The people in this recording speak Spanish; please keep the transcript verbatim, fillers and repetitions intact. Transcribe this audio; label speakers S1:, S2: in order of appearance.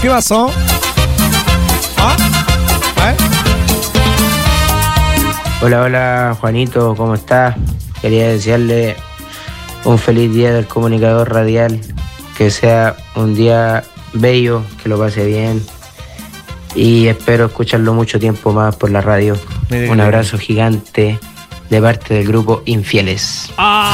S1: ¿Qué pasó? ¿Ah? ¿Eh?
S2: Hola, hola, Juanito, ¿cómo estás? Quería desearle un feliz día del comunicador radial, que sea un día bello, que lo pase bien y espero escucharlo mucho tiempo más por la radio. Un abrazo gigante de parte del grupo Infieles.
S1: Ah.